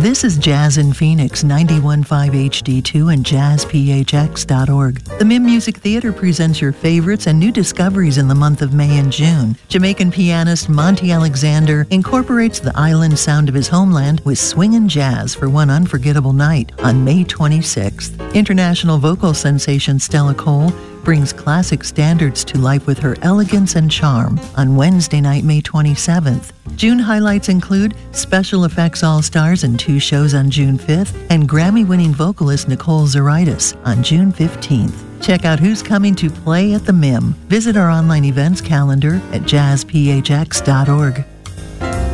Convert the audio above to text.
This is Jazz in Phoenix, 91.5 HD2 and jazzphx.org. The MIM Music Theater presents your favorites and new discoveries in the month of May and June. Jamaican pianist Monty Alexander incorporates the island sound of his homeland with swing and jazz for one unforgettable night on May 26th. International vocal sensation Stella Cole brings classic standards to life with her elegance and charm on Wednesday night, May 27th. June highlights include Special Effects All-Stars and 2 shows on June 5th and Grammy-winning vocalist Nicole Zaritis on June 15th. Check out who's coming to play at the MIM. Visit our online events calendar at jazzphx.org.